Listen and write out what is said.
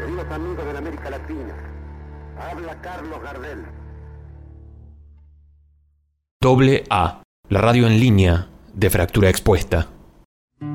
Queridos amigos de la América Latina, habla Carlos Gardel. AA, la radio en línea de Fractura Expuesta.